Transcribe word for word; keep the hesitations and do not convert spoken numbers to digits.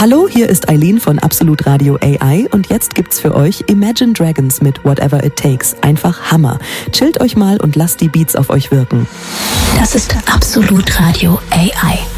Hallo, hier ist Eileen von Absolut Radio A I und jetzt gibt's für euch Imagine Dragons mit Whatever It Takes. Einfach Hammer. Chillt euch mal und lasst die Beats auf euch wirken. Das ist Absolut Radio A I.